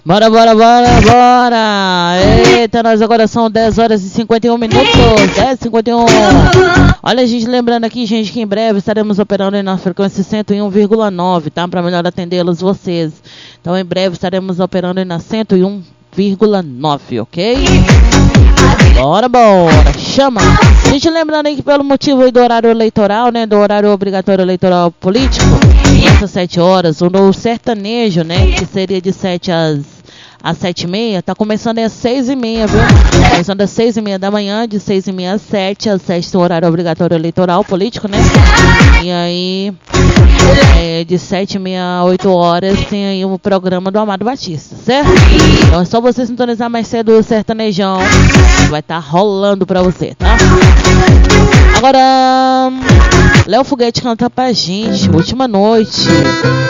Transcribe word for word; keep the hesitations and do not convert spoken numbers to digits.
Bora, bora, bora, bora! Eita, nós agora são dez horas e cinquenta e um minutos. dez e cinquenta e um. Olha, gente, lembrando aqui, gente, que em breve estaremos operando na frequência cento e um vírgula nove, tá? Para melhor atendê-los vocês. Então, em breve estaremos operando na cento e um vírgula nove, ok? Bora, bora, chama! Gente, lembrando aí que pelo motivo aí do horário eleitoral, né, do horário obrigatório eleitoral político, essas sete horas, o novo sertanejo, né, que seria de sete às, às sete e meia, tá começando às seis e meia, viu? Começando às seis e meia da manhã, de seis e meia às sete, às sete o horário obrigatório eleitoral político, né? E aí, é, de sete e meia a oito horas, tem aí o programa do Amado Batista, certo? Então é só você sintonizar mais cedo o sertanejão, vai estar tá rolando pra você, tá? Agora, Léo Foguete canta pra gente, Última Noite.